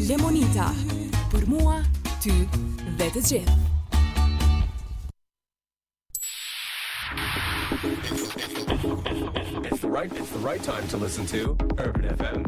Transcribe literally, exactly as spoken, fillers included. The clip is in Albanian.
Lemonita. Për mua, ty dhe të gjithë. It's the right, it's the right time to listen to Urban F M.